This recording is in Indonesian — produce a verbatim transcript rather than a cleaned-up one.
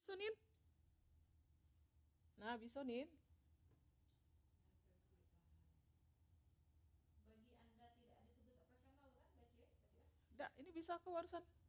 Bisunin. Nah, bisunin. Bagi Anda tidak ada tugas operasional kan, Bace? Tadi kan? Dak, ini bisa ke barusan.